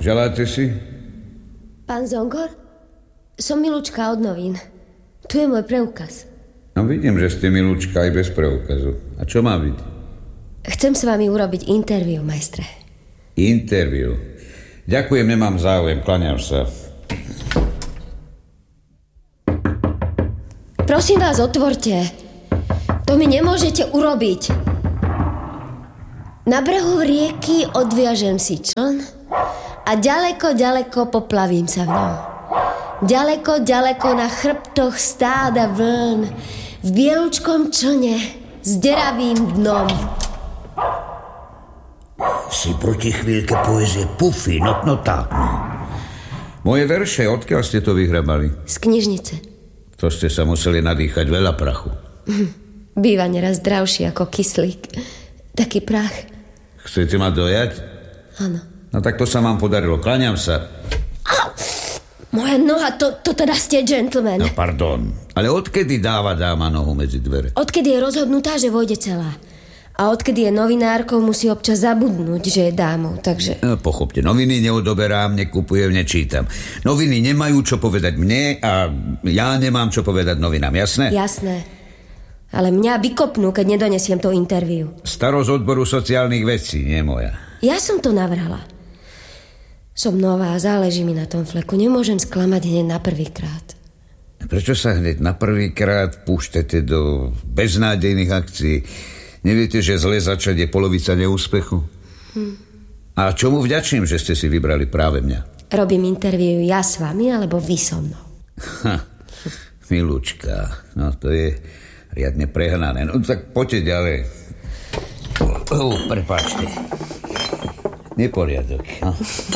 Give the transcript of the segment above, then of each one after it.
želáte si? Pán Zongor? Som Milučka od novín. Tu je môj preukaz. No vidím, že ste Milučka aj bez preukazu. A čo má byť? Chcem s vami urobiť interviu, majstre. Interviu? Ďakujem, nemám záujem, kláňam sa. Prosím vás, otvorte. To mi nemôžete urobiť. Na brehu rieky odviažem si čln a ďaleko, ďaleko poplavím sa v ňom. Ďaleko, ďaleko na chrbtoch stáda vln, v bielučkom člne s deravým dnom. Si proti chvíľke poezie pufy, no tak, no. Moje verše, odkiaľ ste to vyhrabali? Z knižnice. To ste sa museli nadýchať veľa prachu. Býva neraz zdravší ako kyslík. Taký prach. Chcete ma dojať? Áno. No tak to sa vám podarilo. Kláňam sa. Moja noha, to teda ste gentleman. No pardon. Ale odkedy dáva dáma nohu medzi dvere? Odkedy je rozhodnutá, že vojde celá. A odkedy je novinárkou, musí občas zabudnúť, že je dámou, takže... No, pochopte, noviny neodoberám, nekupujem, nečítam. Noviny nemajú čo povedať mne a ja nemám čo povedať novinám, jasné? Jasné. Ale mňa vykopnú, keď nedonesiem to interviu. Starosť odboru sociálnych vecí, nie moja. Ja som to navrhla. Som nová, záleží mi na tom fleku. Nemôžem sklamať hneď na prvýkrát. Prečo sa hneď na prvýkrát púšťate do beznádejných akcií? Neviete, že zle začať je polovica neúspechu? A čomu vďačím, že ste si vybrali práve mňa? Robím interviu ja s vami, alebo vy so mnou? Milučka, no to je riadne prehnané. No tak poďte ďalej. Prepáčte. Neporiadok. No.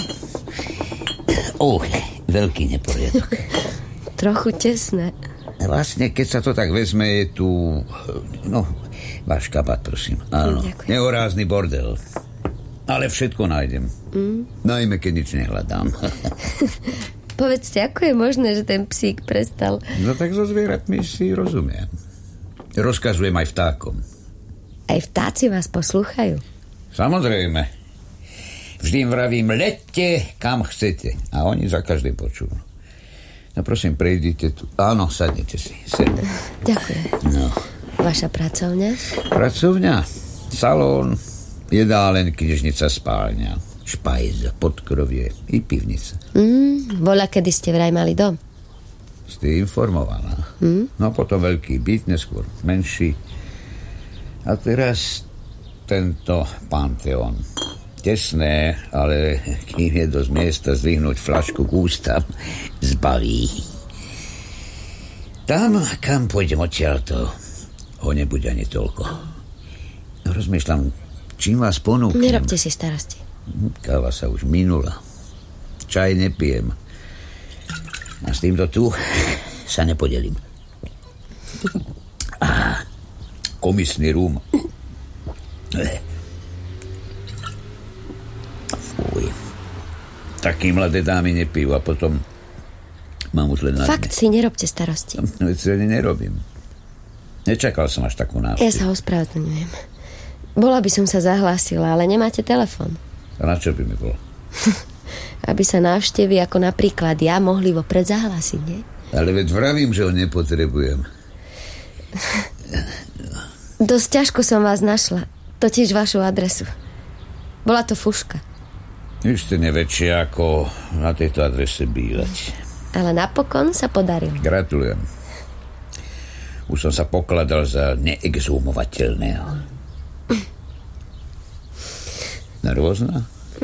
Veľký neporiadok. Trochu tesné. Vlastne, keď sa to tak vezme, je tu... No, váš kabát, prosím. Áno, nehorázny bordel. Ale všetko nájdem. Najmä, keď nič nehľadám. Povedzte, ako je možné, že ten psík prestal? No tak so zvieratmi si rozumiem. Rozkazujem aj vtákom. Aj vtáci vás poslúchajú? Samozrejme. Vždy im vravím, leďte kam chcete. A oni za každý počúvajú. No prosím, prejdite tu. Áno, sadnite si. Sedne. Ďakujem. No. Vaša pracovňa? Pracovňa? Salón, jedáleň, knižnica, spálňa, špajza, podkrovie i pivnica. Voľa, kedy ste vraj mali dom? Ste informovaná. No potom veľký byt, neskôr menší. A teraz tento panteón. Tesné, ale kým je dosť miesta zdvihnúť fľašku k ústam, zbaví. Tam, kam pôjdem odtiaľto, ho nebude ani toľko. Rozmýšľam, čím vás ponúknem. Nerobte si starosti. Káva sa už minula. Čaj nepijem. A s týmto tu sa nepodelím. Komisný rum. Fuj. Taký mladé dámy nepijú a potom mám už len na Fakt si nerobte starosti. No, veď si ani nerobím. Nečakal som až takú návštevu. Ja sa ospravedlňujem. Bola by som sa zahlásila, ale nemáte telefón. A na čo by mi bolo? Aby sa návštevy ako napríklad ja mohli vopred zahlásiť, nie? Ale veď vravím, že ho nepotrebujem. Dosť ťažko som vás našla. Totiž vašu adresu. Bola to fuška. Nič ste neväčšie ako na tejto adrese bývať. Ale napokon sa podarilo. Gratulujem. Už som sa pokladal za neexhumovateľného. Nervózna?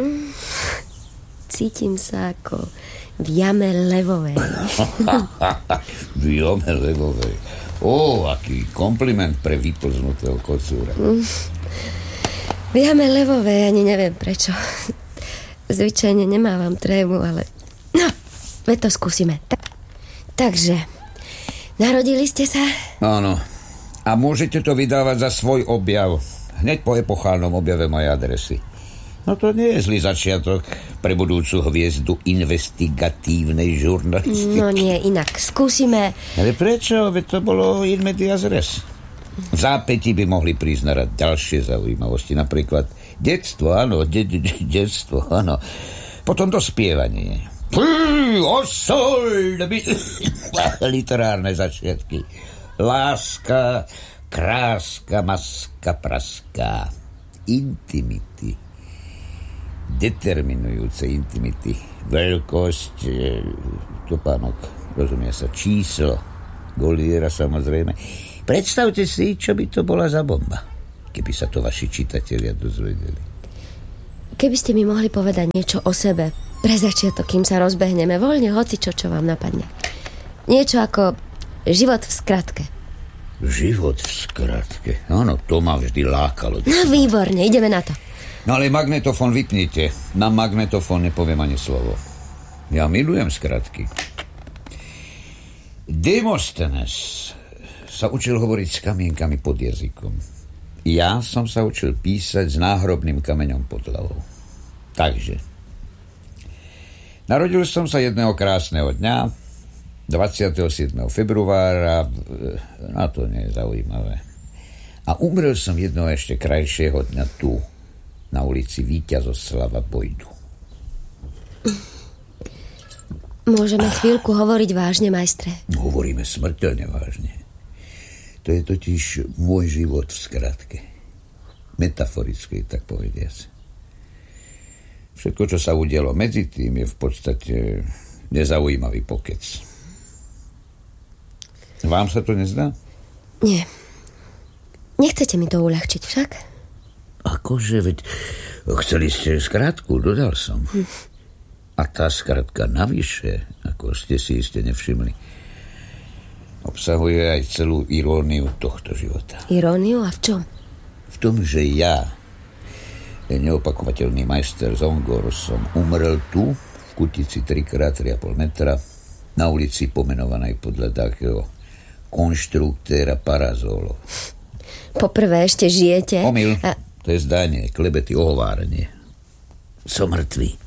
Cítim sa ako v jame levovej. V jame levovej. Aký kompliment pre vyplznutého kocúra. V jame levovej ani neviem prečo. Zvyčajne nemávam trému, ale... No, veď to skúsime. Takže, narodili ste sa? Áno. A môžete to vydávať za svoj objav. Hneď po epochálnom objave mojej adresy. No to nie je zlý začiatok pre budúcu hviezdu investigatívnej žurnalistiky. No nie, inak. Skúsime... Ale prečo? Veď to bolo in medias res. V zápätí by mohli prísť na rad ďalšie zaujímavosti. Napríklad detstvo, áno, detstvo, áno. Potom to spievanie. Literárne začiatky. Láska, kráska, maska, praska. Intimity. Determinujúce intimity. Veľkosť, topánok, rozumie sa, číslo. Goliera, samozrejme. Predstavte si, čo by to bola za bomba, keby sa to vaši čitatelia dozvedeli. Keby ste mi mohli povedať niečo o sebe, pre začiatok, kým sa rozbehneme, voľne hocičo, čo vám napadne. Niečo ako život v skratke. Život v skratke? Áno, to ma vždy lákalo. No výborne, ideme na to. No ale magnetofón vypnite. Na magnetofón nepoviem ani slovo. Ja milujem skratky. Demosthenes sa učil hovoriť s kamienkami pod jazykom. Ja som sa učil písať s náhrobným kameňom pod hlavou. Takže. Narodil som sa jedného krásneho dňa, 27. februára, na to nie je zaujímavé. A umrel som jednoho ešte krajšieho dňa tu, na ulici Víťazoslava Bojdu. Môžeme chvíľku hovoriť vážne, majstre? Hovoríme smrteľne vážne. To je totiž môj život v skratke. Metaforickej, tak povediac. Všetko, čo sa udialo medzi tým, je v podstate nezaujímavý pokec. Vám sa to nezdá? Nie. Nechcete mi to uľahčiť však? Akože, veď chceli ste skratku, dodal som. A tá skratka navyše, ako ste si iste nevšimli, obsahuje aj celú iróniu tohto života. Iróniu a v čom? V tom, že ja, neopakovateľný majster Zongor, som umrel tu, v kutici 3x3,5 metra, na ulici pomenovanej podľa takého konštruktéra Parazolo. Poprvé ešte žijete? Omyl, to je zdanie, klebety, ohovárenie. Som mŕtvý.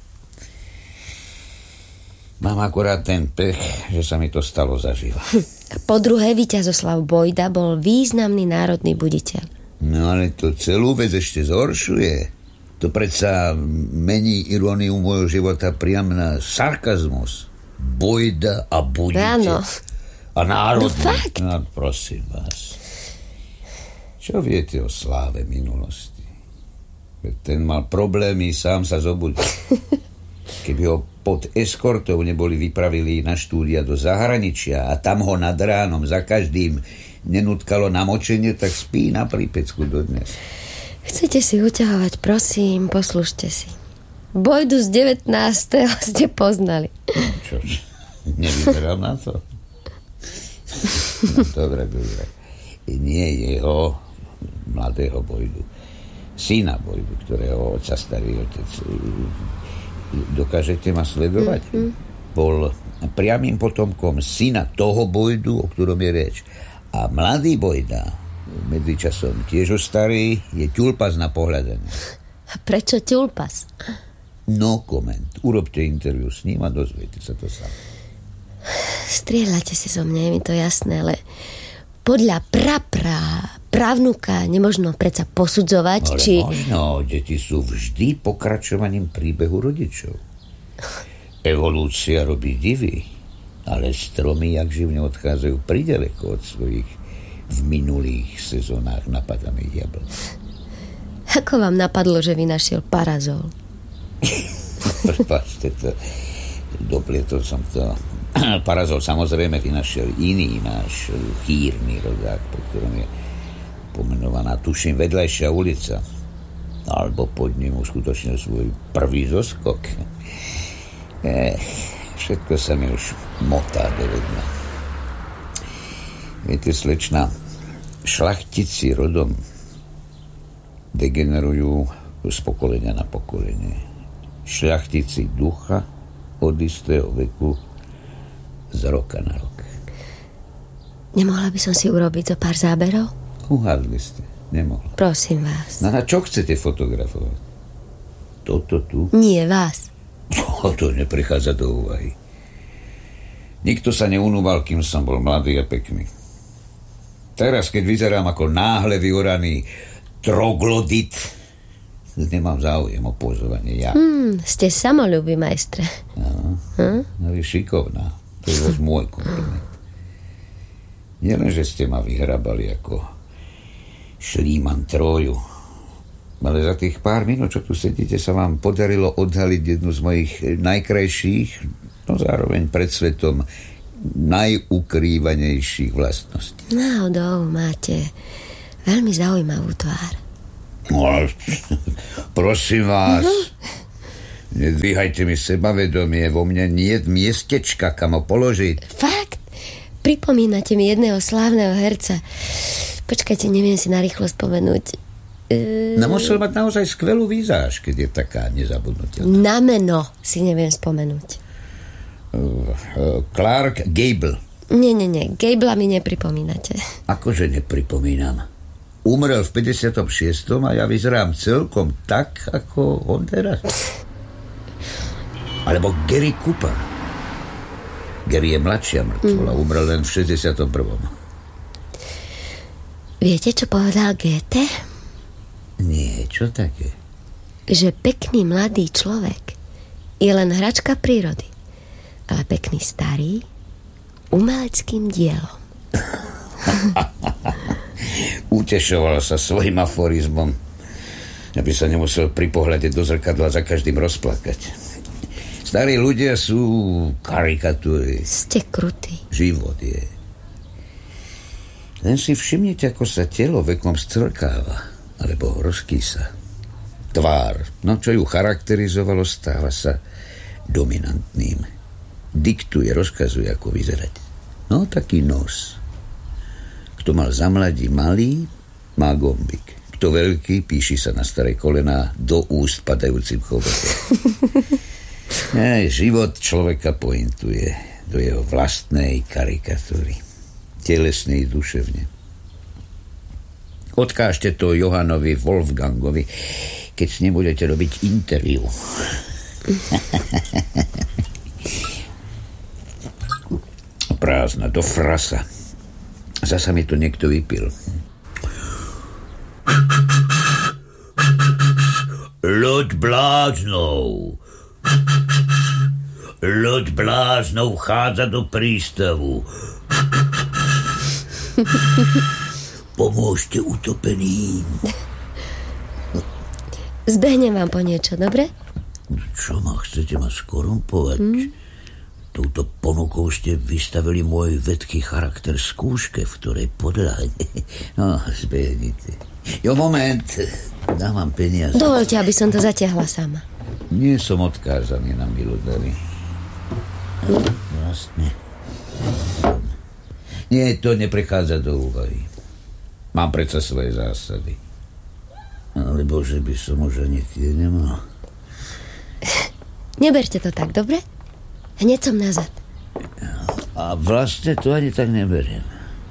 Mám akurát ten pech, že sa mi to stalo zaživa. Po druhé, Víťazoslav Bojda bol významný národný buditeľ. No ale to celú vec ešte zhoršuje. To predsa mení iróniu môjho života priam na sarkazmus. Bojda a buditeľ. Áno. A národný. No fakt. No prosím vás. Čo viete o sláve minulosti? Ten mal problémy, sám sa zobudil. Keby ho pod eskortou neboli vypravili na štúdia do zahraničia a tam ho nad ránom za každým nenutkalo na močenie, tak spí na Prípecku dodnes. Chcete si uťahovať, prosím, poslušte si. Bojdu z 19. ste poznali. Čož, nevyzeral na to? No, dobre. Nie jeho, mladého Bojdu. Syna Bojdu, ktorého otca starý otec. Dokážete ma sledovať? Bol priamým potomkom syna toho Bojdu, o ktorom je reč. A mladý Bojda, medzičasom tiež už starý, je ťulpas na pohľadanie. A prečo ťulpas? No koment. Urobte interviu s ním a dozviete sa to sám. Strieľate si so mňa, je mi to jasné, ale podľa právnuka nemožno predsa posudzovať, ale či... možno, deti sú vždy pokračovaním príbehu rodičov. Evolúcia robí divy, ale stromy jak živne odchádzajú priďaleko od svojich v minulých sezónach napadaných jablk. Ako vám napadlo, že vynašiel Parazol? Prepáčte to, doplietol som to. Parazol samozrejme vynašiel iný náš chýrny rodák, po ktorom je pomenovaná, tuším, vedľajšia ulica. Alebo pod ním uskutočnil svoj prvý zoskok. Všetko sa mi už motá do vedna. Viete, slečna, šlachtici rodom degenerujú z pokolenia na pokolenie. Šľachtici ducha od istého veku z roka na rok. Nemohla by som si urobiť zo pár záberov? Uhádli ste, nemohla. Prosím vás. Na čo chcete fotografovať? Toto tu? Nie, vás. To neprichádza do úvahy. Nikto sa neunúval, kým som bol mladý a pekný. Teraz, keď vyzerám ako náhle vyoraný troglodit, nemám záujem o pozovanie ja. Ste samoľubý, majstre. No, je šikovná. To je vás môj kompliment. Nielen, že ste ma vyhrabali ako Šlíman Troju, ale za tých pár minút, čo tu sedíte, sa vám podarilo odhaliť jednu z mojich najkrajších, no zároveň pred svetom najukrývanejších vlastností. Náhodou máte veľmi zaujímavú tvár. No, prosím vás, nedvíhajte mi sebavedomie, vo mne niet miestečka, kam ho položiť. Fakt? Pripomínate mi jedného slávneho herca. Počkajte, neviem si narýchlo spomenúť. No musel mať naozaj skvelú výzáž, keď je taká nezabudnutelná. Na meno si neviem spomenúť. Clark Gable. Nie. Gablea mi nepripomínate. Akože nepripomínam. Umrel v 56. a ja vyzerám celkom tak, ako on teraz. Alebo Gary Cooper. Gary je mladšia mŕtvola, umrel len v 61. Viete, čo povedal Goethe? Nie, čo také? Že pekný mladý človek je len hračka prírody, ale pekný starý umeleckým dielom. Utešoval sa svojim aforizmom, aby sa nemusel pri pohľade do zrkadla za každým rozplakať. Starí ľudia sú karikatúry. Ste krutí. Život je. Len si všimnite, ako sa telo vekom scvrkáva, alebo rozkýsa. Tvár, no čo ju charakterizovalo, stáva sa dominantným. Diktuje, rozkazuje, ako vyzerať. No, taký nos. Kto mal za mladí malý, má gombik. Kto veľký, píši sa na staré kolená do úst padajúcim chobotom. Život človeka pointuje do jeho vlastnej karikatúry. Telesnej duševne. Odkážte to Johannovi Wolfgangovi, keď s ním budete robiť interview. Prázdna, do frasa. Zasa mi to niekto vypil. Loď bláznov. Loď bláznov vchádza do prístavu. Pomôžte utopeným. Zbehnem vám po niečo, dobre? Čo chcete ma skorumpovať? Touto ponukou ste vystavili môj vedký charakter skúške, v ktorej podľahne. No, zbehnite. Jo, moment. Dám vám peniaze. Dovoľte, aby som to zatiahla sama. Nie som odkázaný na milodary. Vlastne. Nie, to neprechádza do úvahy. Mám predsa svoje zásady. Alebo že by som už ani tie nemal. Neberte to tak, dobre? Hneď som nazad. A vlastne to ani tak neberiem.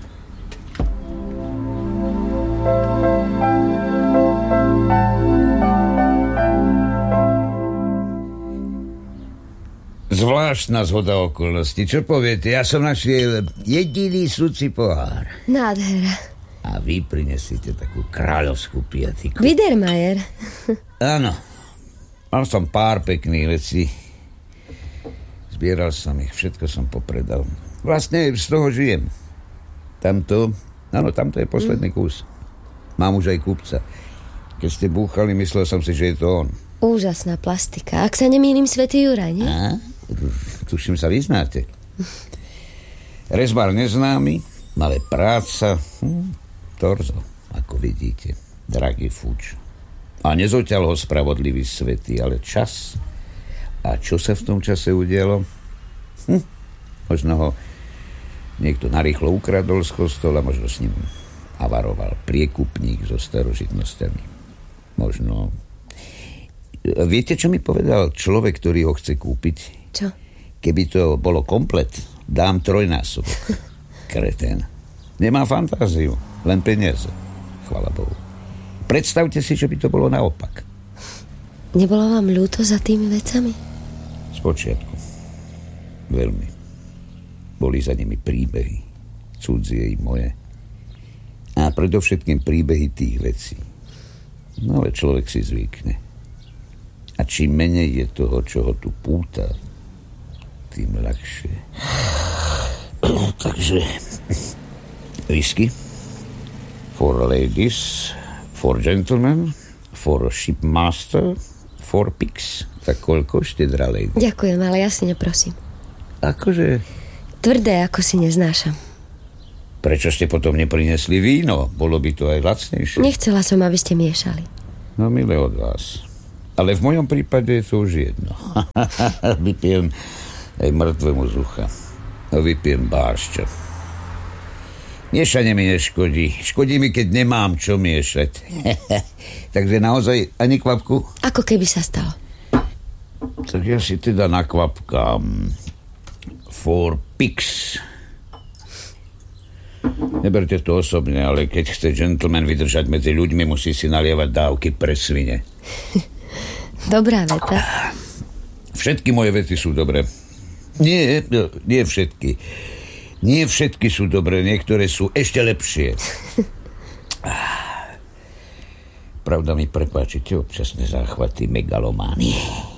Zvláštna zhoda okolností. Čo poviete? Ja som našiel jediný sucí pohár. Nádhera. A vy prinesíte takú kráľovskú piatiku. Biedermeier. Áno. Mal som pár pekných vecí. Zbieral som ich, všetko som popredal. Vlastne z toho žijem. Tamto je posledný kus. Mám už aj kupca. Keď ste búchali, myslel som si, že je to on. Úžasná plastika. Ak sa nemýlim, svätý Juraj, nie? Tuším, sa vyznáte. Rezbár neznámy, ale práca, torzo, ako vidíte, drahý fuč. A nezoťal ho spravodlivý svätý, ale čas. A čo sa v tom čase udialo? Možno ho niekto narýchlo ukradol z kostola, možno s ním avaroval priekupník so starožitnosťami. Možno. Viete, čo mi povedal človek, ktorý ho chce kúpiť? Čo? Keby to bolo komplet, dám trojnásobok. Kretén. Nemá fantáziu, len peniaze. Chvala Bohu. Predstavte si, že by to bolo naopak. Nebolo vám ľúto za tými vecami? Spočiatku. Veľmi. Boli za nimi príbehy. Cudzie i moje. A predovšetkým príbehy tých vecí. No ale človek si zvykne. A čím menej je toho, čo ho tu púta, tým ľahšie. Takže whisky for ladies, for gentlemen, for shipmaster, for pigs. Tak koľko, štedrá lady? Ďakujem, ale ja si neprosím. Akože? Tvrdé, ako si neznášam. Prečo ste potom neprinesli víno? Bolo by to aj lacnejšie. Nechcela som, aby ste miešali. No, milé od vás. Ale v mojom prípade je to už jedno. Vypijem aj mŕtvemu z ucha. A vypijem báršťa. Miešanie mi neškodí. Škodí mi, keď nemám čo miešať. Takže naozaj ani kvapku? Ako keby sa stalo. Tak ja si teda nakvapkám. For pigs. Neberte to osobne, ale keď chce gentleman vydržať medzi ľuďmi, musí si nalievať dávky pre svine. Dobrá veta. Všetky moje vety sú dobré. Nie všetky. Nie všetky sú dobré, niektoré sú ešte lepšie. Pravda mi prepáčite občasné záchvaty megalománie.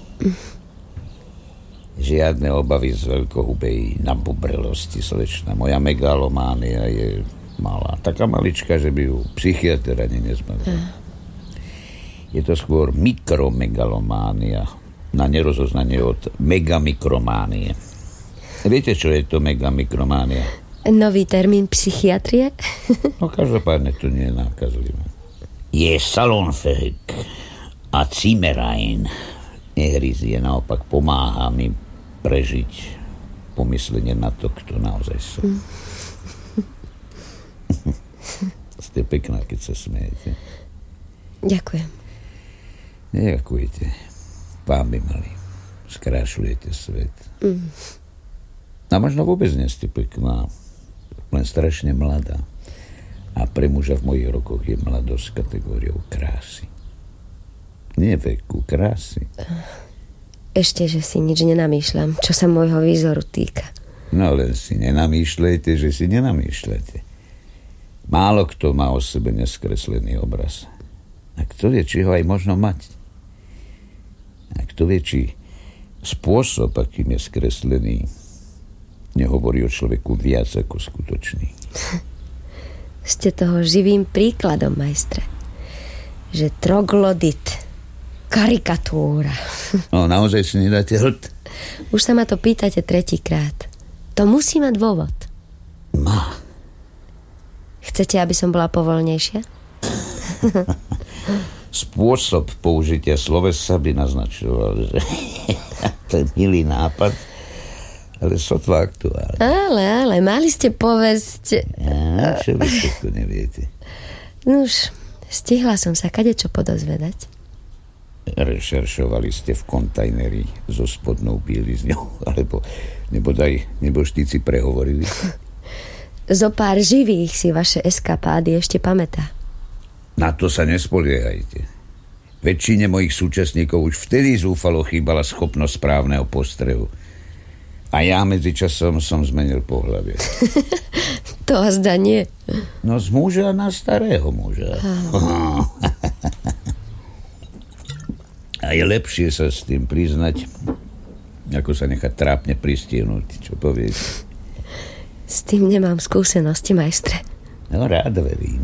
Žiadne obavy z veľkohubej nabubrelosti, slečna. Moja megalománia je malá. Taká malička, že by ju psychiatr ani nezbavil. Je to skôr mikromegalománia, na nerozoznanie od megamikrománie. Viete, čo je to megamikrománia? Nový termín psychiatrie? No každopádne to nie je nákazlivé. Je salonfehek a cimerain. Nehryzie, naopak pomáha mi prežiť pomyslenie na to, kto naozaj som. Ste pekná, keď sa smejete. Ďakujem. Neďakujte. Pán by mali. Skrášľujete svet. A možno vôbec nie ste pekná. Len strašne mladá. A pre muža v mojich rokoch je mladosť kategóriou krásy. Nie veku, krásy. Ešte, že si nič nenamýšľam, čo sa môjho výzoru týka. No len si nenamýšľajte, že si nenamýšľate. Málo kto má o sebe neskreslený obraz. A kto vie, či ho aj možno mať. A kto vie, či spôsob, akým je skreslený, nehovorí o človeku viac ako skutočný. Ste toho živým príkladom, majstre. Že troglodit, karikatúra. No, naozaj si nedáte hlt? Už sa ma to pýtate tretíkrát. To musí mať dôvod. Má. Chcete, aby som bola povolnejšia? Spôsob použitia slovesa by naznačoval, že to je milý nápad, ale sotva aktuálne. Ale, mali ste povesť... Čo vy všetko neviete? Nuž, stihla som sa kadečo podozvedať. Rešeršovali ste v kontajneri so spodnou bielizňou, alebo neboštíci prehovorili? Zo pár živých si vaše eskapády ešte pamätá. Na to sa nespoliehajte. Väčšine mojich súčasníkov už vtedy zúfalo chýbala schopnosť správneho postrehu. A ja medzičasom som zmenil pohlavie. To azda nie. No z muža na starého muža. A je lepšie sa s tým priznať, ako sa nechať trápne pristihnúť. Čo poviete? S tým nemám skúsenosti, majstre. No, rád verím.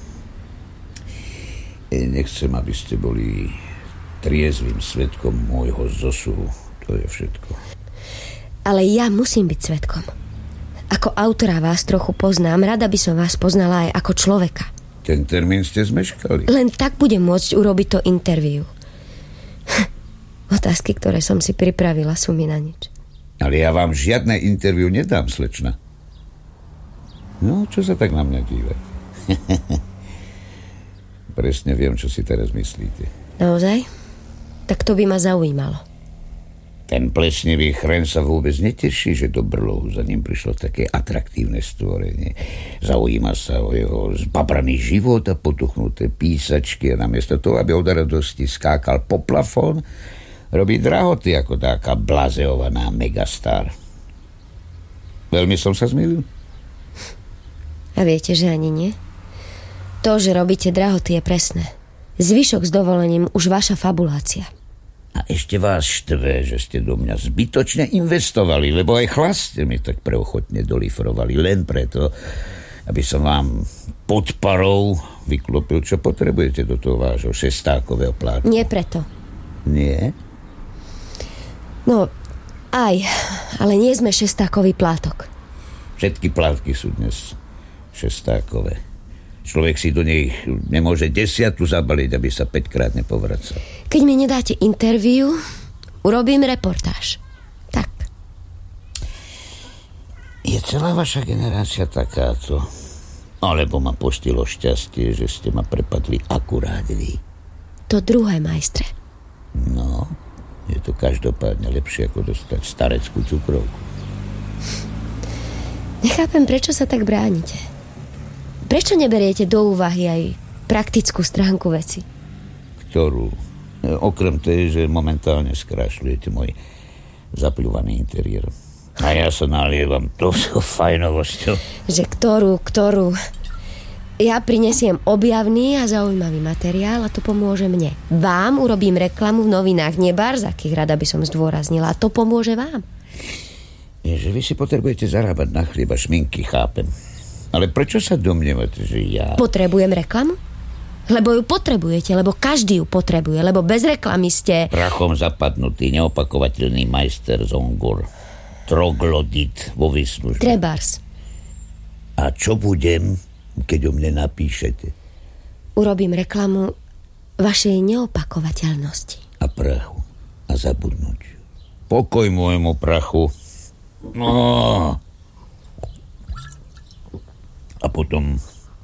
Nechcem, aby ste boli triezvým svedkom môjho zosuvu. To je všetko. Ale ja musím byť svedkom. Ako autora vás trochu poznám, rada by som vás poznala aj ako človeka. Ten termín ste zmeškali. Len tak budem môcť urobiť to interview. Otázky, ktoré som si pripravila, sú mi na nič. Ale ja vám žiadne interview nedám, slečna. No, čo sa tak na mňa dívate? Presne viem, čo si teraz myslíte. Naozaj? Tak to by ma zaujímalo. Ten plesnivý chren sa vôbec neteší, že do brlohu za ním prišlo také atraktívne stvorenie. Zaujíma sa o jeho zbabraný život a potuchnuté písačky a namiesto toho, aby od radosti skákal po plafón, robí drahoty ako taká blazeovaná megastar. Veľmi som sa zmýlil? A viete, že ani nie? To, že robíte drahoty, je presné. Zvyšok s dovolením už vaša fabulácia. A ešte vás štve, že ste do mňa zbytočne investovali, lebo aj chlast ste mi tak preochotne dolifrovali, len preto, aby som vám pod parou vyklopil, čo potrebujete do toho vášho šestákového plátku. Nie preto. Nie? No, aj, ale nie sme šestákový plátok. Všetky plátky sú dnes šestákové. Človek si do nej nemôže 10 zabaliť, aby sa 5-krát nepovracal. Keď mi nedáte interviu, urobím reportáž. Tak. Je celá vaša generácia takáto? Alebo ma postilo šťastie, že ste ma prepadli akurát vy? To druhé, majstre. No, je to každopádne lepšie, ako dostať stareckú cukrovku. Nechápem, prečo sa tak bránite. Prečo neberiete do úvahy aj praktickú stránku veci? Ktorú? Okrem tej, že momentálne skrášľujete môj zapľúvaný interiér. A ja sa nalievam tou fajnovosťou. Že ktorú? Ja prinesiem objavný a zaujímavý materiál a to pomôže mne. Vám urobím reklamu v novinách, nie barzakých, rada by som zdôraznila. A to pomôže vám. Je, že vy si potrebujete zarábať na chlieb a šminky, chápem. Ale prečo sa domnievate, že ja... Potrebujem reklamu? Lebo ju potrebujete, lebo každý ju potrebuje, lebo bez reklamy ste... Prachom zapadnutý, neopakovateľný majster Zongur. Troglodit vo výslužbe. Trebárs. A čo budem, keď o mne napíšete? Urobím reklamu vašej neopakovateľnosti. A prachu. A zabudnutiu. Pokoj môjmu prachu. No... A potom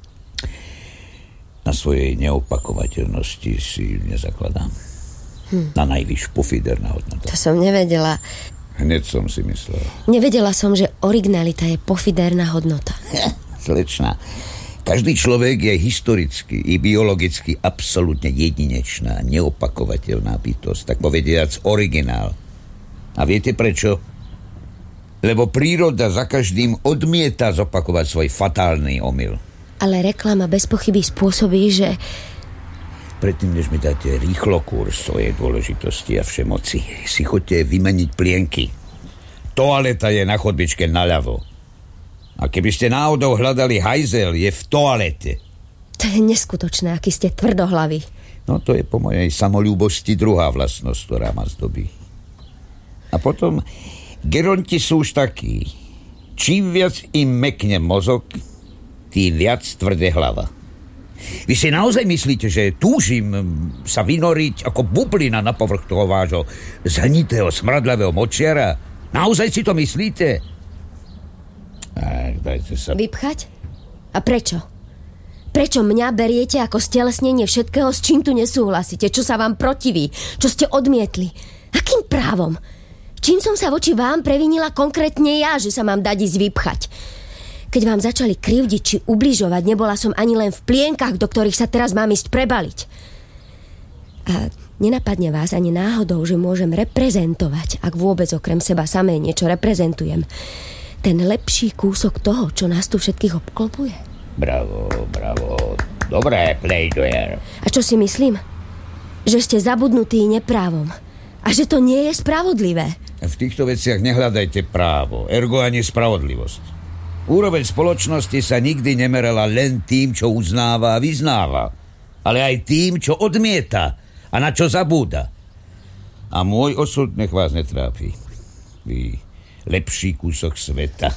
na svojej neopakovateľnosti si nezakladám. Na najvyš pofiderná hodnota. To som nevedela. Hneď som si myslel. Nevedela som, že originalita je pofiderná hodnota. Slečná, každý človek je historicky i biologicky absolútne jedinečná, neopakovateľná bytosť, tak povediac originál. A viete prečo? Lebo príroda za každým odmieta zopakovať svoj fatálny omyl. Ale reklama bez pochyby spôsobí, že... Predtým, než mi dáte rýchlo kurz o jej dôležitosti a všemoci, si choďte vymeniť plienky. Toaleta je na chodbičke naľavo. A keby ste náhodou hľadali hajzel, je v toalete. To je neskutočné, aký ste tvrdohlaví. No to je po mojej samoľúbosti druhá vlastnosť, ktorá ma zdobí. A potom... Geronti sú už takí. Čím viac im mekne mozog, tým viac tvrdé hlava. Vy si naozaj myslíte, že túžim sa vynoriť ako bublina na povrch toho vášho zhnitého, smradlavého močiara? Naozaj si to myslíte? Dajte sa... Vypchať? A prečo? Prečo mňa beriete ako stelesnenie všetkého, s čím tu nesúhlasíte? Čo sa vám protiví? Čo ste odmietli? Akým právom? Čím som sa voči vám previnila konkrétne ja, že sa mám dať ísť vypchať? Keď vám začali krivdiť či ubližovať, nebola som ani len v plienkach, do ktorých sa teraz mám ísť prebaliť. A nenapadne vás ani náhodou, že môžem reprezentovať, ak vôbec okrem seba samé niečo reprezentujem, ten lepší kúsok toho, čo nás tu všetkých obklopuje? Bravo. Dobré, Playdoyer. A čo si myslím? Že ste zabudnutí neprávom. A že to nie je spravodlivé. V týchto veciach nehľadajte právo, ergo ani spravodlivosť. Úroveň spoločnosti sa nikdy nemerala len tým, čo uznáva a vyznáva, ale aj tým, čo odmieta a na čo zabúda. A môj osud nech vás netrápi. Vy lepší kúsok sveta.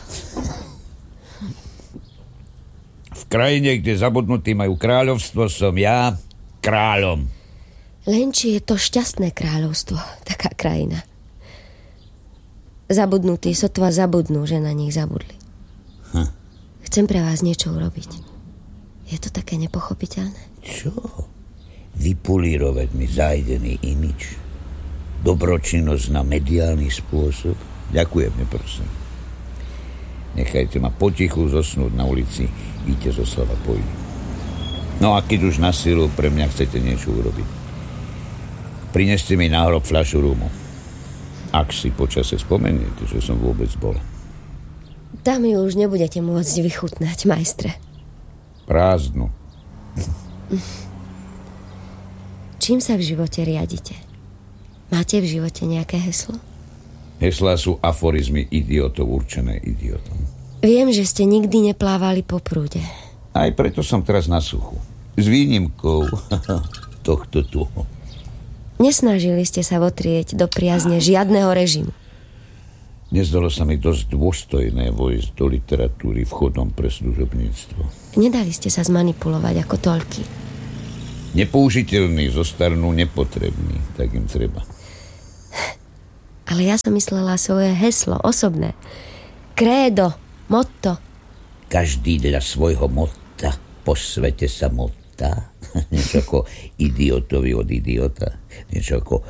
V krajine, kde zabudnutí majú kráľovstvo, som ja kráľom. Len či je to šťastné kráľovstvo, taká krajina. Zabudnutí sotva zabudnú, že na nich zabudli. Chcem pre vás niečo urobiť. Je to také nepochopiteľné? Čo? Vypolírovať mi zájdený imič? Dobročinnosť na mediálny spôsob? Ďakujem, prosím. Nechajte ma potichu zosnúť na ulici. Víťaz oslava pôjde. No a keď už na silu pre mňa chcete niečo urobiť, prineste mi na hrob fľašu rumu. Ak si počase spomeniete, že som vôbec bol. Tam ju už nebudete môcť vychutnať, majstre. Prázdnu. čím sa v živote riadite? Máte v živote nejaké heslo? Heslá sú aforizmy idiotov určené idiotom. Viem, že ste nikdy neplávali po prúde. Aj preto som teraz na suchu. S výnimkou tohto tu. Nesnažili ste sa votrieť do priazne žiadneho režimu. Nezdalo sa mi dosť dôstojné vojsť do literatúry vchodom pre služobníctvo. Nedali ste sa zmanipulovať ako toľky. Nepoužiteľný zostarnú nepotrebný, tak im treba. Ale ja som myslela svoje heslo, osobné. Krédo, motto. Každý dla svojho motta po svete sa motta. Niečo ako idiotovi od idiota. Niečo ako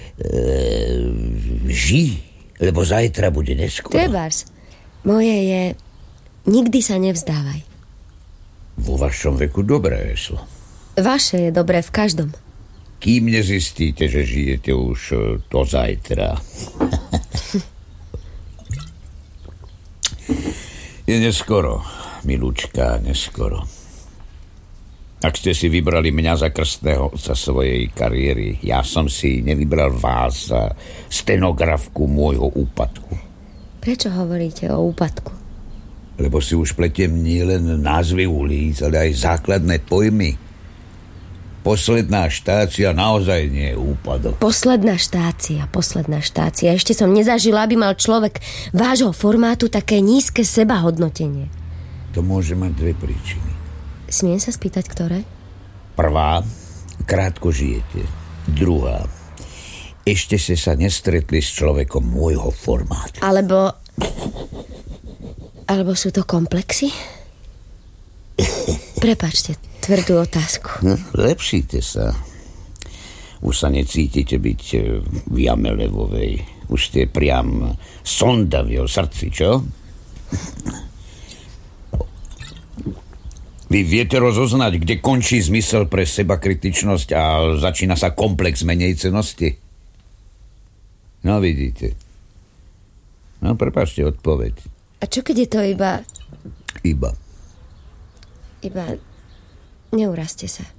žij, lebo zajtra bude neskoro. Trebárs. Moje je nikdy sa nevzdávaj. Vo vašom veku dobré heslo. Vaše je dobré v každom. Kým nezistíte, že žijete už do zajtra. Je neskoro, milúčka, neskoro. Ak ste si vybrali mňa za krstného otca svojej kariéry, ja som si nevybral vás za stenografku môjho úpadku. Prečo hovoríte o úpadku? Lebo si už pletiem nielen názvy ulic, ale aj základné pojmy. Posledná štácia naozaj nie je úpadok. Posledná štácia. Ešte som nezažila, aby mal človek vášho formátu také nízke sebahodnotenie. To môže mať dve príčiny. Smiem sa spýtať, ktoré? Prvá, krátko žijete. Druhá, ešte ste sa nestretli s človekom môjho formátu. Alebo sú to komplexy? Prepáčte, tvrdú otázku. No, lepšíte sa. Už sa necítite byť v jame levovej. Už ste priam sonda v jeho srdci, čo? Vy viete rozoznať, kde končí zmysel pre sebakritičnosť a začína sa komplex menejcenosti? No, vidíte. No, prepáčte, odpoveď. A čo keď je to iba... Neurazte sa.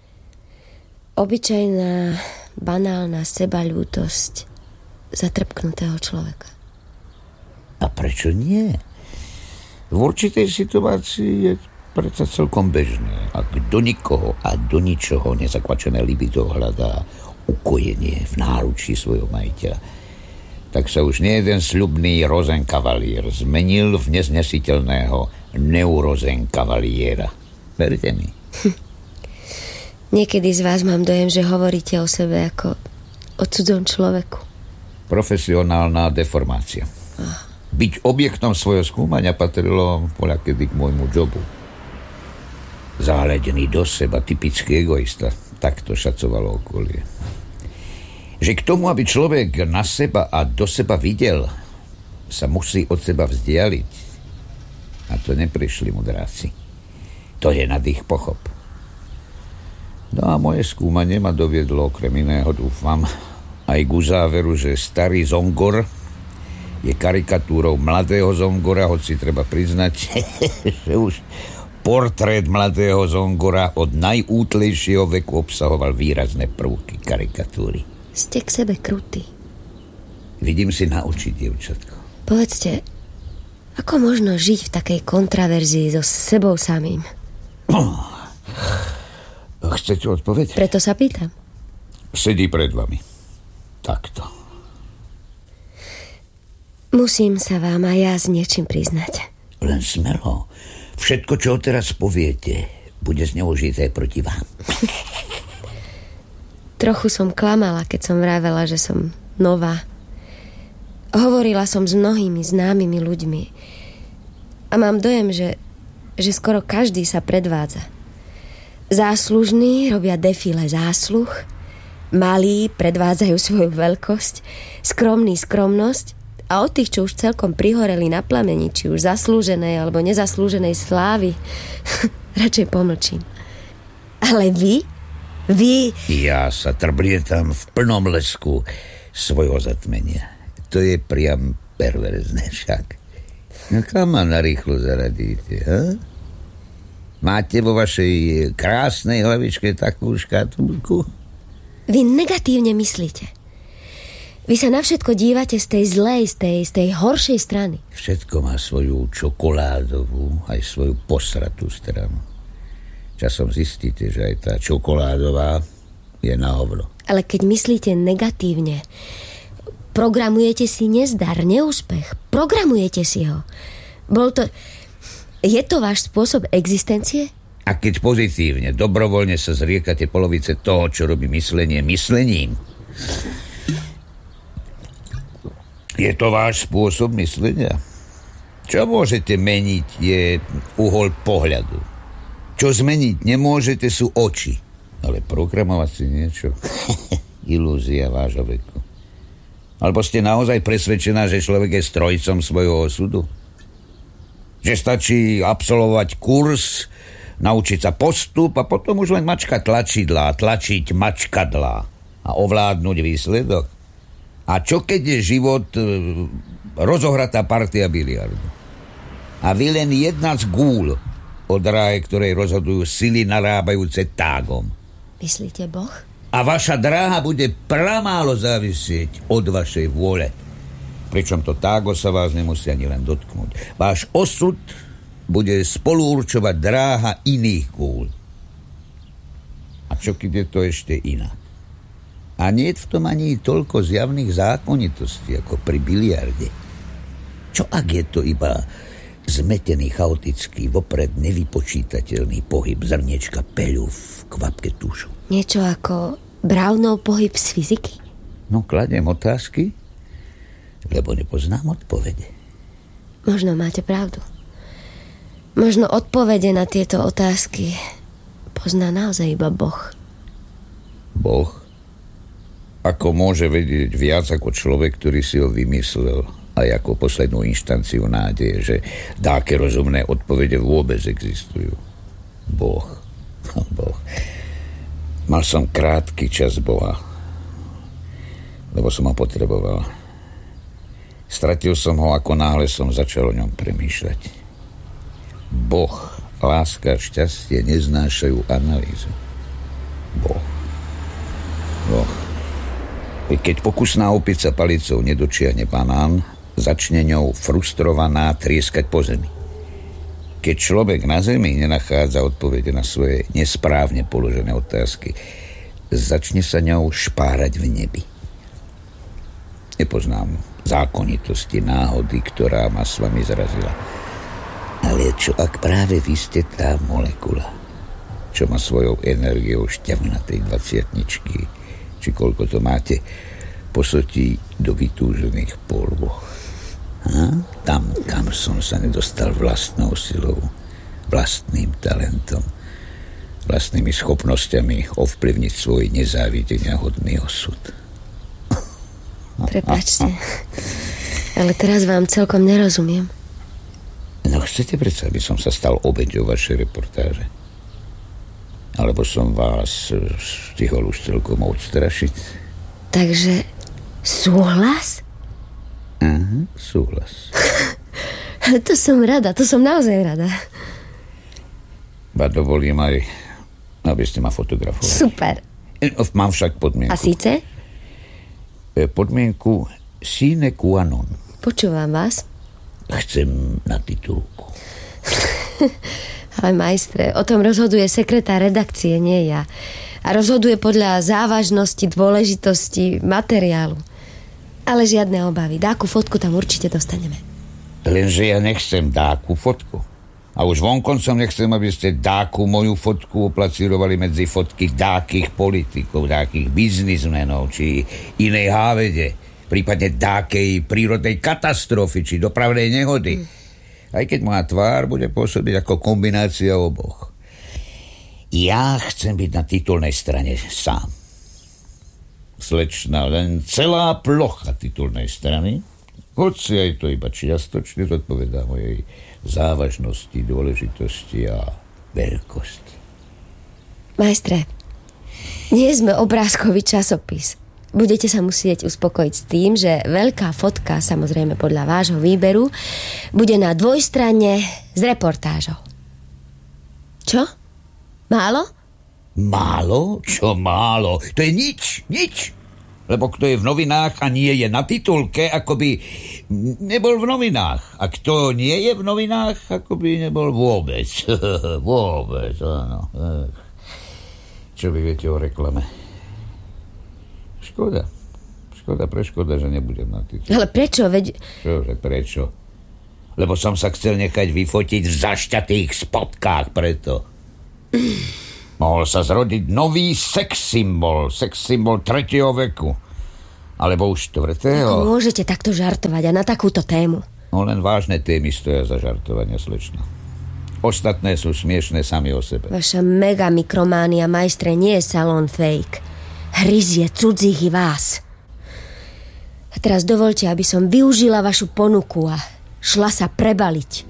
Obyčajná, banálna sebaľútosť zatrpknutého človeka. A prečo nie? V určitej situácii je predsa celkom bežné, ak do nikoho a do ničoho nezakvačené libido hľadá ukojenie v náručí svojho majiteľa, tak sa už nejeden sľubný rozenkavalier zmenil v neznesiteľného neurozenkavaliera. Verte mi. Niekedy z vás mám dojem, že hovoríte o sebe ako o cudzom človeku. Profesionálna deformácia. Byť objektom svojho skúmania patrilo voľakedy k môjmu jobu. Zahľadený do seba, typický egoista. Tak to šacovalo okolie. Že k tomu, aby človek na seba a do seba videl, sa musí od seba vzdialiť. A to neprišli mudráci. To je nad ich pochop. No a moje skúmanie ma doviedlo okrem iného, dúfam, aj ku záveru, že starý Zongor je karikatúrou mladého Zongora, hoci treba priznať, že už portrét mladého Zongora od najútlejšieho veku obsahoval výrazné prvky karikatúry. Ste k sebe krutí. Vidím si na oči, dievčatko. Povedzte, ako možno žiť v takej kontraverzii so sebou samým? Chcete odpoveď? Preto sa pýtam. Sedí pred vami. Takto. Musím sa vám aj ja s niečím priznať. Len smelo. Všetko, čo teraz poviete, bude zneužité proti vám. Trochu som klamala, keď som vravela, že som nová. Hovorila som s mnohými známymi ľuďmi. A mám dojem, že skoro každý sa predvádza. Záslužní robia defile zásluh, malí predvádzajú svoju veľkosť, skromný skromnosť a od tých, čo už celkom prihoreli na plameni, či už zaslúženej alebo nezaslúženej slávy, radšej pomlčím. Ale vy? Ja sa trblietam v plnom lesku svojho zatmenia. To je priam perverzné však. No kam ma narýchlo zaradíte, ha? Máte vo vašej krásnej hlavičke takú škatulku? Vy negatívne myslíte. Vy sa na všetko dívate z tej zlej, z tej horšej strany. Všetko má svoju čokoládovú, aj svoju posratú stranu. Časom zistíte, že aj tá čokoládová je na hovno. Ale keď myslíte negatívne, programujete si nezdar, neúspech. Programujete si ho. Je to váš spôsob existencie? A keď pozitívne, dobrovoľne sa zriekate polovice toho, čo robí myslenie myslením, je to váš spôsob myslenia? Čo môžete meniť, je uhol pohľadu. Čo zmeniť nemôžete, sú oči. Ale programovať si niečo? Ilúzia vášho veku. Alebo ste naozaj presvedčená, že človek je strojcom svojho osudu? Že stačí absolvovať kurz, naučiť sa postup a potom už len mačkať tlačidlá, tlačiť mačkadlá a ovládnuť výsledok? A čo keď je život rozohratá partia biliardu? A vy len jedna z gúľ od dráhe, ktorej rozhodujú sily narábajúce tágom. Myslíte Boh? A vaša dráha bude pramálo závisieť od vašej vôle. Pričom to tágo sa vás nemusí ani len dotknúť. Váš osud bude spoluurčovať dráha iných gúľ. A čo keď je to ešte inak? A nie je v tom ani toľko zjavných zákonitostí, ako pri biliarde. Čo ak je to iba zmetený, chaotický, vopred nevypočítateľný pohyb zrniečka peľu v kvapke tušu? Niečo ako Brownov pohyb z fyziky? No, kladiem otázky, lebo nepoznám odpovede. Možno máte pravdu. Možno odpovede na tieto otázky pozná naozaj iba Boh. Boh? Ako môže vedieť viac ako človek, ktorý si ho vymyslel, aj ako poslednú inštanciu nádeje, že dáke rozumné odpovede vôbec existujú? Boh. Mal som krátky čas Boha, lebo som ho potreboval. Stratil som ho, ako náhle som začal o ňom premýšľať. Boh, láska, šťastie neznášajú analýzu. Boh. Keď pokusná opica palicou nedočiahne banán, začne ňou frustrovaná trieskať po zemi. Keď človek na zemi nenachádza odpovede na svoje nesprávne položené otázky, začne sa ňou špárať v nebi. Nepoznám zákonitosti náhody, ktorá ma s vami zrazila. Ale čo ak práve vy ste tá molekula, čo má svojou energiou šťavnatej 20-ničky, či koľko to máte, posotí do vytúžených polôch. Tam, kam som sa nedostal vlastnou silou, vlastným talentom, vlastnými schopnosťami ovplyvniť svoj nezávideniahodný osud. Prepáčte, ale teraz vám celkom nerozumiem. No chcete predsa, aby som sa stal obeťou vašej reportáže? Alebo som vás stihol už celkom odstrašiť? Takže súhlas? Súhlas. To som rada, to som naozaj rada. Ba dovolím aj, aby ste ma fotografovali. Super. Mám však podmienku. A síce? Podmienku sine qua non. Počúvam vás. Chcem na titulku. Ale majstre, o tom rozhoduje sekretár redakcie, nie ja. A rozhoduje podľa závažnosti, dôležitosti materiálu. Ale žiadne obavy. Dáku fotku tam určite dostaneme. Lenže ja nechcem dáku fotku. A už vonkoncom nechcem, aby ste dáku moju fotku oplacírovali medzi fotky dákych politikov, dákych biznismenov, či inej hávede, prípadne dákej prírodnej katastrofy, či dopravnej nehody. Aj keď moja tvár bude pôsobiť ako kombinácia oboch. Ja chcem byť na titulnej strane sám. Slečna, len celá plocha titulnej strany, hoci aj to iba čiastočne zodpovedá mojej závažnosti, dôležitosti a veľkosti. Majstre, nie sme obrázkový časopis. Budete sa musieť uspokojiť s tým, že veľká fotka, samozrejme podľa vášho výberu, bude na dvojstranne s reportážou. Čo? Málo? Málo? Čo málo? To je nič. Lebo kto je v novinách a nie je na titulke, akoby nebol v novinách. A kto nie je v novinách, akoby nebol vôbec. Vôbec, áno. Čo vy viete o reklame? Škoda, že nebudem na titulke. Ale prečo? Čože prečo? Lebo som sa chcel nechať vyfotiť v zašťatých spotkách, preto. Mohol sa zrodiť nový sex symbol 3. veku. Alebo už 4. Ako môžete takto žartovať a na takúto tému? No len vážne témy stoja za žartovanie, slečna. Ostatné sú smiešné sami o sebe. Vaša mega mikrománia, majstre, nie je salón fake. Hryzie cudzích i vás. A teraz dovoľte, aby som využila vašu ponuku a šla sa prebaliť.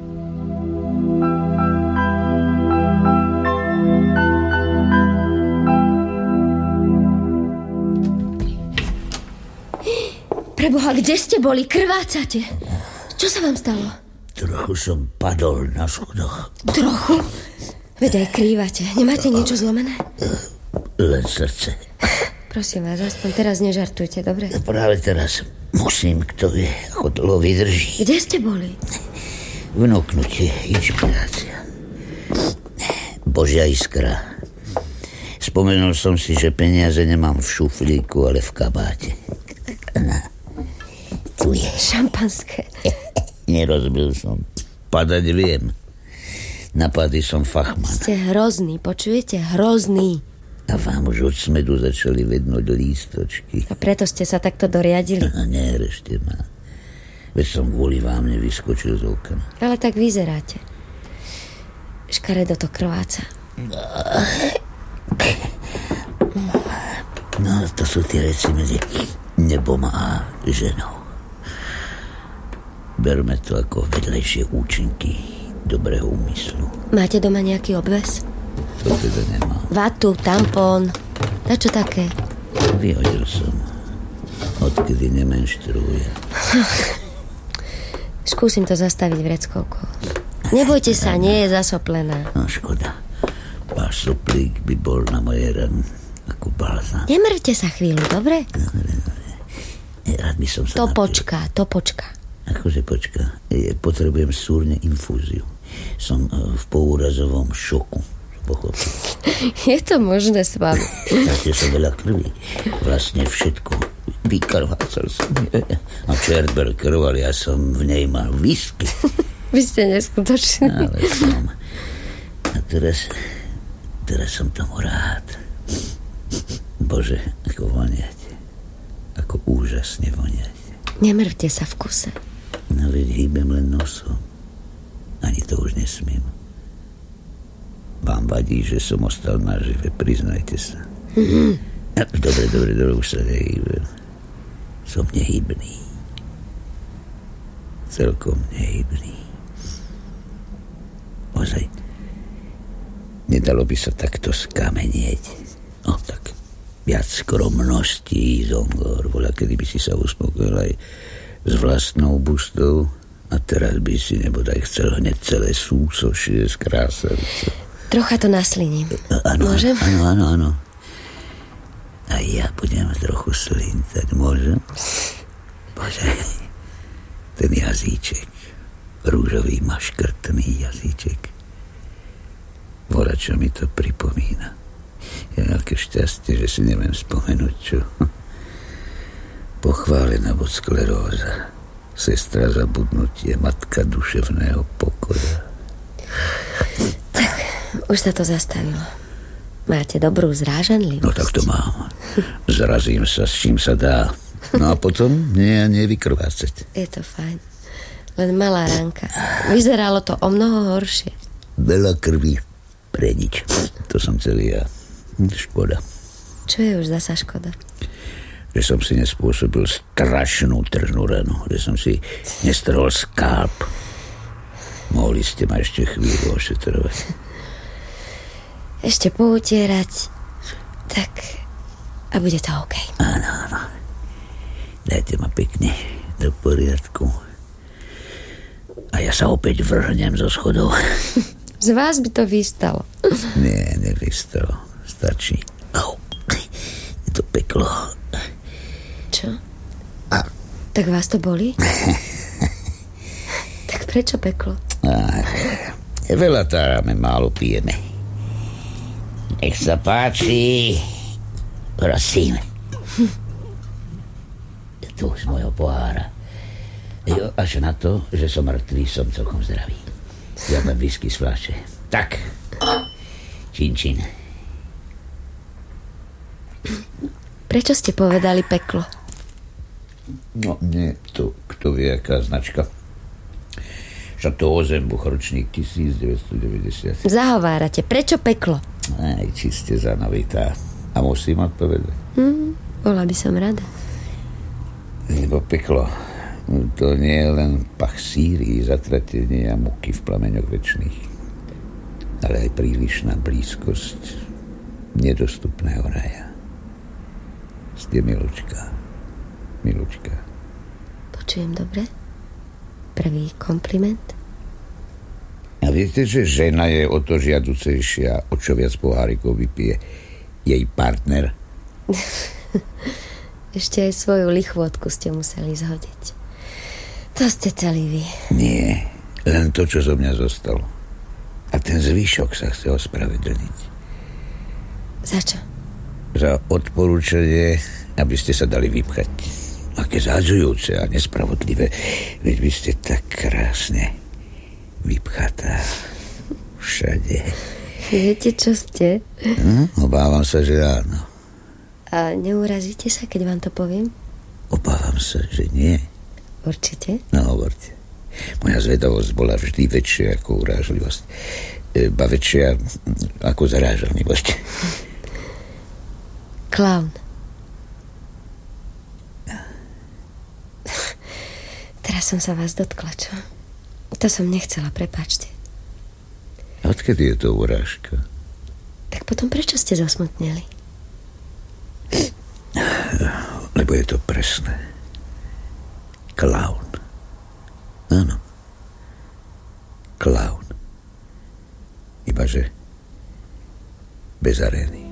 Preboha, kde ste boli? Krvácate. Čo sa vám stalo? Trochu som padol na schodoch. Trochu? Veď aj krývate. Nemáte niečo zlomené? Len srdce. Prosím vás, aspoň teraz nežartujte, dobre? Práve teraz musím, kto vie, ako dlho vydrží. Kde ste boli? Vnúknutie, inšpirácia. Božia iskra. Spomenul som si, že peniaze nemám v šuflíku, ale v kabáte. Tu je. Šampanské. Nerozbil som. Padať viem. Na pády som fachman. Ste hrozný, počujete? Hrozný. A vám už od smedu začali vednúť lístočky. A preto ste sa takto doriadili? A nerešte ma. Veď som kvôli vám nevyskočil z okna. Ale tak vyzeráte. Škaredo to krváca. No, to sú tie veci medzi nebom a ženou. Berme to ako vedlejšie účinky dobrého úmyslu. Máte doma nejaký obväz? To teda nemám. Vatu, tampón, dačo také? Vyhodil som. Odkedy nemenštruuje. Skúsim to zastaviť vreckovkou. Nebojte sa, nie je zasoplená. No škoda. Váš soplík by bol na moje ran ako balzám. Nemrvte sa chvíľu, dobre? Dobre. Rád by som sa To počká. Akože počká. Potrebujem súrne infúziu. Som v poúrazovom šoku. Pochopil. Je to možné s vami? Také sa veľa krvi. Vlastne všetko. Vykrvácal som. A čerber krv, ale ja som v nej mal whisky. Vy ste neskutočný. Ale som. A teraz som tomu rád. Bože, ako voniate. Ako úžasne voniate. Nemrvte sa v kuse. No veď hýbem len nosom. Ani to už nesmiem. Vám vadí, že som ostal nažive, priznajte sa. Dobre, už sa nehýbem. Som nehybný. Celkom nehybný. Ozaj, nedalo by sa takto skamenieť. No tak, viac skromností, Zongor. Voľa, kedy by si sa uspokojil aj s vlastnou bustou a teraz by si nebodaj chcel hneď celé súsošie z krásavice. Trocha to nasliním. Môžem? Áno. A ja budem trochu slintať, môžem? Bože, ten jazyček, rúžový maškrtný jazyček. Voľa, čo mi to pripomína. Je aké šťastie, že si neviem spomenúť, čo. Pochválená skleróza, sestra zabudnutie, matka duševného pokoja. Tak, už sa to zastavilo. Máte dobrú zrážanlivosť. No tak to mám. Zrazím sa, s čím sa dá. No a potom nevykrvácať. Je to fajn. Len malá ranka. Vyzeralo to o mnoho horšie. Veľa krvi pre nič. To som celý ja. Škoda. Čo je už zasa škoda? Že som si nespôsobil strašnú tržnú ranu. Že som si nestrhol skalp. Mohli ste ma ešte chvíľu ošetrovať. Ešte poutierať. Tak a bude to OK. Áno. Dajte ma pekne do poriadku. A ja sa opäť vrhnem zo schodov. Z vás by to vystalo. Nie, nevystalo. stačí. Au. Je to peklo. Čo? Tak vás to bolí? Tak prečo peklo? Veľa táráme, málo pijeme. Nech sa páči. Prosím. Tu z mojho pohára. Až na to, že som mŕtvý, som celkom zdravý. Žiadne whisky z fľaše. Tak. Čin, čin. Prečo ste povedali peklo? No, nie, to kto vie, aká značka. Chateau Ozembuch, ročník 1990. Zahovárate. Prečo peklo? Aj, čiste zanovitá. A musím odpovedať. Bola by som rada. Lebo peklo, to nie je len pach síry, zatratenie a muky v plameňoch večných, ale aj prílišná blízkosť nedostupného raja. Ste milučka. Milučka. Počujem dobre? Prvý kompliment? A viete, že žena je o to žiaducejšia, o čo viac pohárikov vypije jej partner? Ešte aj svoju lichvotku ste museli zhodiť. To ste celý vy. Nie, len to, čo zo mňa zostalo. A ten zvyšok sa chce ospravedlniť. Za čo? Za odporúčanie, aby ste sa dali vypchať. Aké zadzujúce a nespravodlivé. Veď vy ste tak krásne vypchatá. Všade. Viete, čo ste? Obávam sa, že áno. A neurazíte sa, keď vám to poviem? Obávam sa, že nie. Určite? No, hovorte. Moja zvedavosť bola vždy väčšia ako urážlivosť. Ba väčšia ako zarážanlivosť. Klaun. Teraz som sa vás dotkla, čo? To som nechcela, prepáčte. Odkedy je to urážka? Tak potom prečo ste zasmutneli? Lebo je to presné. Klaun. Áno. Klaun. Ibaže bez arény.